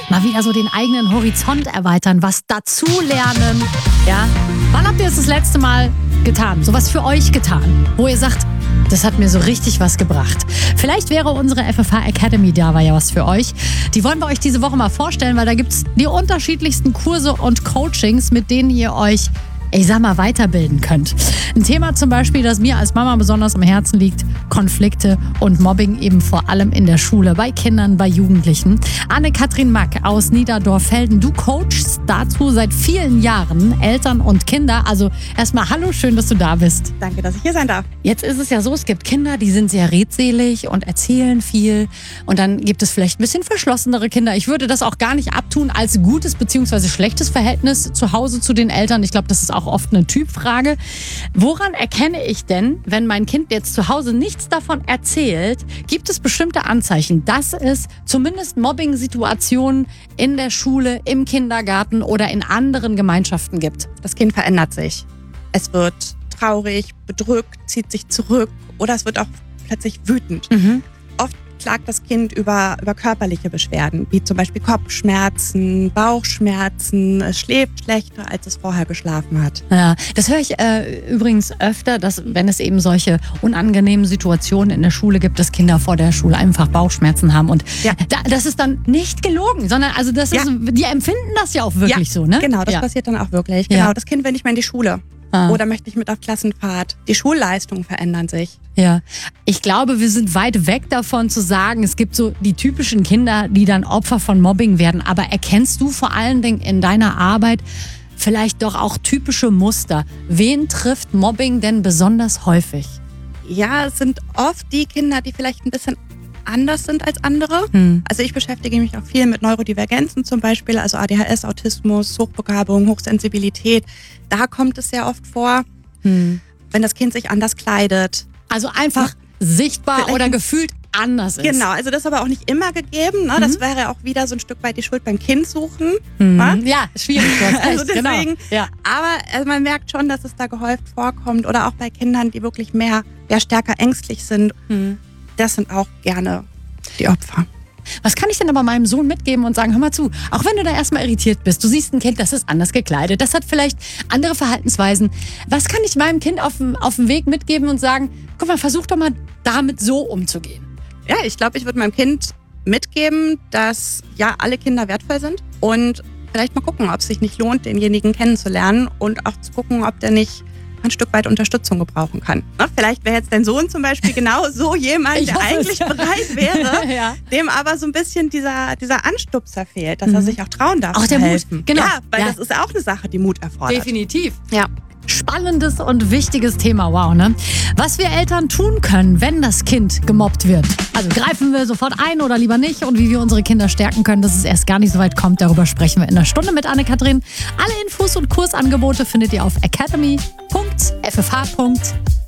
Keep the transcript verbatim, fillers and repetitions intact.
Mal wieder so den eigenen Horizont erweitern, was dazu lernen. Ja? Wann habt ihr es das letzte Mal getan? Sowas für euch getan, wo ihr sagt, das hat mir so richtig was gebracht. Vielleicht wäre unsere F F H Academy da, war ja was für euch. Die wollen wir euch diese Woche mal vorstellen, weil da gibt es die unterschiedlichsten Kurse und Coachings, mit denen ihr euch, ich sag mal, weiterbilden könnt. Ein Thema zum Beispiel, das mir als Mama besonders am Herzen liegt, Konflikte und Mobbing eben vor allem in der Schule, bei Kindern, bei Jugendlichen. Anne-Kathrin Mack aus Niederdorf-Felden, du coachst dazu seit vielen Jahren Eltern und Kinder. Also erstmal hallo, schön, dass du da bist. Danke, dass ich hier sein darf. Jetzt ist es ja so, es gibt Kinder, die sind sehr redselig und erzählen viel. Und dann gibt es vielleicht ein bisschen verschlossenere Kinder. Ich würde das auch gar nicht abtun als gutes bzw. schlechtes Verhältnis zu Hause zu den Eltern. Ich glaube, das ist auch oft eine Typfrage. Woran erkenne ich denn, wenn mein Kind jetzt zu Hause nichts davon erzählt, gibt es bestimmte Anzeichen, dass es zumindest Mobbing-Situationen in der Schule, im Kindergarten oder in anderen Gemeinschaften gibt? Das Kind verändert sich. Es wird traurig, bedrückt, zieht sich zurück oder es wird auch plötzlich wütend. Mhm. Oft klagt das Kind über, über körperliche Beschwerden, wie zum Beispiel Kopfschmerzen, Bauchschmerzen. Es schläft schlechter, als es vorher geschlafen hat. Ja, das höre ich äh, übrigens öfter, dass wenn es eben solche unangenehmen Situationen in der Schule gibt, dass Kinder vor der Schule einfach Bauchschmerzen haben. Und ja. da, das ist dann nicht gelogen, sondern also das ist, ja. die empfinden das ja auch wirklich ja, so, ne? Genau, das ja. passiert dann auch wirklich. Ja. Genau, das Kind will nicht mehr in die Schule. Ah. Oder möchte ich mit auf Klassenfahrt. Die Schulleistungen verändern sich. Ja, ich glaube, wir sind weit weg davon zu sagen, es gibt so die typischen Kinder, die dann Opfer von Mobbing werden. Aber erkennst du vor allen Dingen in deiner Arbeit vielleicht doch auch typische Muster? Wen trifft Mobbing denn besonders häufig? Ja, es sind oft die Kinder, die vielleicht ein bisschen anders sind als andere. Hm. Also ich beschäftige mich auch viel mit Neurodivergenzen zum Beispiel, also A D H S, Autismus, Hochbegabung, Hochsensibilität. Da kommt es sehr oft vor, hm. wenn das Kind sich anders kleidet. Also einfach ja. sichtbar Vielleicht oder gefühlt anders ist. Genau, also das ist aber auch nicht immer gegeben. Ne? Mhm. Das wäre auch wieder so ein Stück weit die Schuld beim Kind suchen. Mhm. Ne? Ja, schwierig. Also deswegen, genau. ja. Aber also man merkt schon, dass es da gehäuft vorkommt. Oder auch bei Kindern, die wirklich mehr, mehr stärker ängstlich sind. Mhm. Das sind auch gerne die Opfer. Was kann ich denn aber meinem Sohn mitgeben und sagen, hör mal zu, auch wenn du da erstmal irritiert bist, du siehst ein Kind, das ist anders gekleidet, das hat vielleicht andere Verhaltensweisen. Was kann ich meinem Kind auf dem, auf dem Weg mitgeben und sagen, guck mal, versuch doch mal damit so umzugehen? Ja, ich glaube, ich würde meinem Kind mitgeben, dass ja alle Kinder wertvoll sind und vielleicht mal gucken, ob es sich nicht lohnt, denjenigen kennenzulernen und auch zu gucken, ob der nicht ein Stück weit Unterstützung gebrauchen kann. Ne? Vielleicht wäre jetzt dein Sohn zum Beispiel genau so jemand, der eigentlich es. bereit wäre, ja. dem aber so ein bisschen dieser, dieser Anstupser fehlt, dass mhm. er sich auch trauen darf. Auch der helfen. Mut, genau. Ja, weil ja. das ist auch eine Sache, die Mut erfordert. Definitiv. Ja. Spannendes und wichtiges Thema, wow, ne? Was wir Eltern tun können, wenn das Kind gemobbt wird. Also greifen wir sofort ein oder lieber nicht und wie wir unsere Kinder stärken können, dass es erst gar nicht so weit kommt, darüber sprechen wir in einer Stunde mit Anne-Kathrin. Alle Infos und Kursangebote findet ihr auf academy punkt f f h punkt